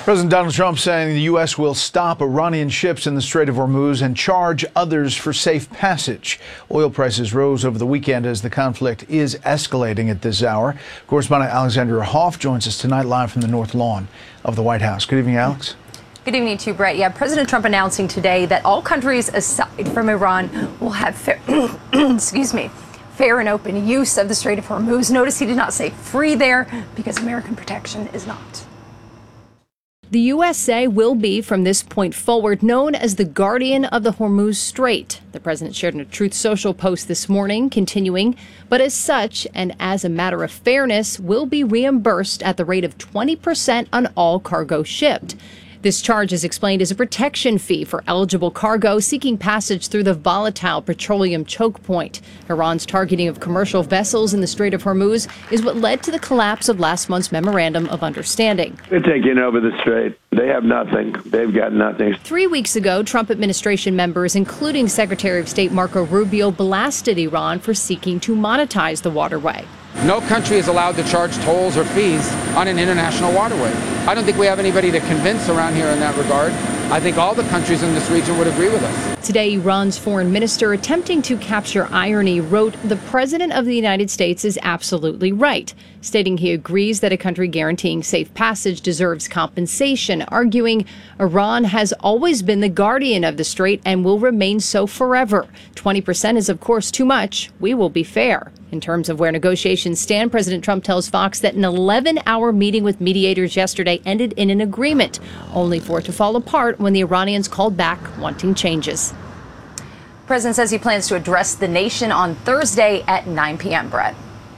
President Donald Trump saying the U.S. will stop Iranian ships in the Strait of Hormuz and charge others for safe passage. Oil prices rose over the weekend as the conflict is escalating at this hour. Correspondent Alexandria Hoff joins us tonight live from the North Lawn of the White House. Good evening, Alex. Good evening to you, Brett. Yeah, President Trump announcing today that all countries aside from Iran will have fair and open use of the Strait of Hormuz. Notice he did not say free there because American protection is not. The USA will be, from this point forward, known as the guardian of the Hormuz Strait. The president shared in a Truth Social post this morning, continuing, but as such, and as a matter of fairness, will be reimbursed at the rate of 20% on all cargo shipped. This charge is explained as a protection fee for eligible cargo seeking passage through the volatile petroleum choke point. Iran's targeting of commercial vessels in the Strait of Hormuz is what led to the collapse of last month's Memorandum of Understanding. They're taking over the strait. They have nothing. They've got nothing. 3 weeks ago, Trump administration members, including Secretary of State Marco Rubio, blasted Iran for seeking to monetize the waterway. No country is allowed to charge tolls or fees on an international waterway. I don't think we have anybody to convince around here in that regard. I think all the countries in this region would agree with us. Today, Iran's foreign minister, attempting to capture irony, wrote, "The President of the United States is absolutely right," stating he agrees that a country guaranteeing safe passage deserves compensation, arguing Iran has always been the guardian of the strait and will remain so forever. 20% is, of course, too much. We will be fair. In terms of where negotiations stand, President Trump tells Fox that an 11-hour meeting with mediators yesterday ended in an agreement, only for it to fall apart when the Iranians called back wanting changes. The president says he plans to address the nation on Thursday at 9 p.m., Brett.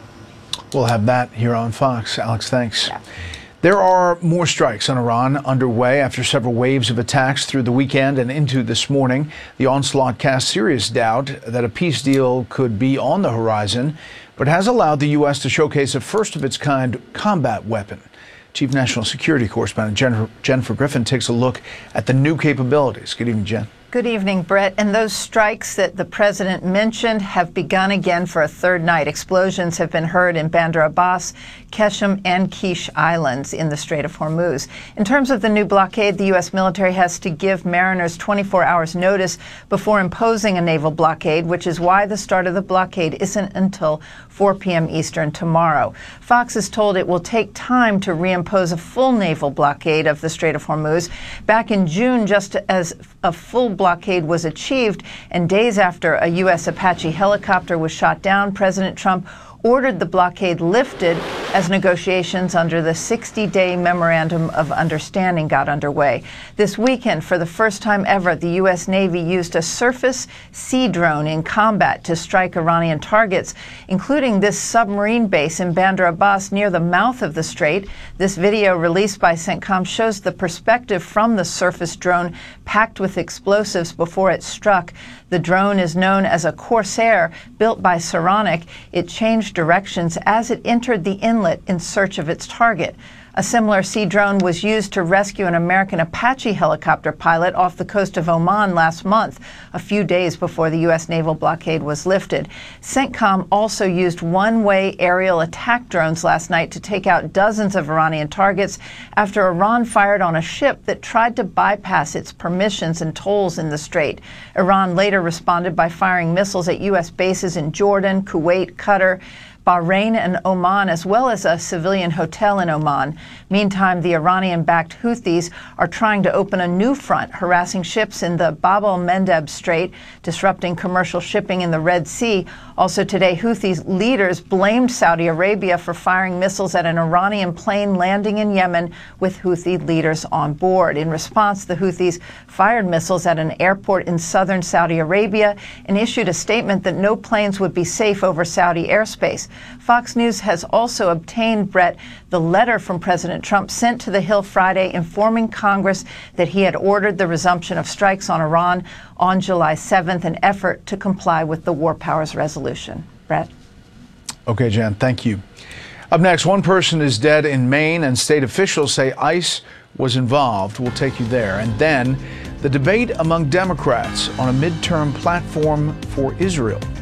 We'll have that here on Fox. Alex, thanks. Yeah. There are more strikes on Iran underway after several waves of attacks through the weekend and into this morning. The onslaught casts serious doubt that a peace deal could be on the horizon, but has allowed the U.S. to showcase a first-of-its-kind combat weapon. Chief National Security Correspondent Jennifer Griffin takes a look at the new capabilities. Good evening, Jen. Good evening, Brett. And those strikes that the president mentioned have begun again for a third night. Explosions have been heard in Bandar Abbas, Qeshm, and Kish Islands in the Strait of Hormuz. In terms of the new blockade, the U.S. military has to give mariners 24 hours notice before imposing a naval blockade, which is why the start of the blockade isn't until 4 p.m. Eastern tomorrow. Fox is told it will take time to reimpose a full naval blockade of the Strait of Hormuz. Back in June, just as a full blockade was achieved, and days after a U.S. Apache helicopter was shot down, President Trump ordered the blockade lifted as negotiations under the 60-day Memorandum of Understanding got underway. This weekend, for the first time ever, the U.S. Navy used a surface sea drone in combat to strike Iranian targets, including this submarine base in Bandar Abbas near the mouth of the strait. This video released by CENTCOM shows the perspective from the surface drone packed with explosives before it struck. The drone is known as a Corsair, built by Saronic. It changed directions as it entered the inlet in search of its target. A similar sea drone was used to rescue an American Apache helicopter pilot off the coast of Oman last month, a few days before the U.S. naval blockade was lifted. CENTCOM also used one-way aerial attack drones last night to take out dozens of Iranian targets after Iran fired on a ship that tried to bypass its permissions and tolls in the strait. Iran later responded by firing missiles at U.S. bases in Jordan, Kuwait, Qatar, Bahrain, and Oman, as well as a civilian hotel in Oman. Meantime, the Iranian-backed Houthis are trying to open a new front, harassing ships in the Bab el-Mandeb Strait, disrupting commercial shipping in the Red Sea. Also today, Houthis leaders blamed Saudi Arabia for firing missiles at an Iranian plane landing in Yemen with Houthi leaders on board. In response, the Houthis fired missiles at an airport in southern Saudi Arabia and issued a statement that no planes would be safe over Saudi airspace. Fox News has also obtained, Brett, the letter from President Trump sent to the Hill Friday informing Congress that he had ordered the resumption of strikes on Iran on July 7th, an effort to comply with the War Powers Resolution. Brett? Okay, Jen, thank you. Up next, one person is dead in Maine, and state officials say ICE was involved. We'll take you there. And then the debate among Democrats on a midterm platform for Israel.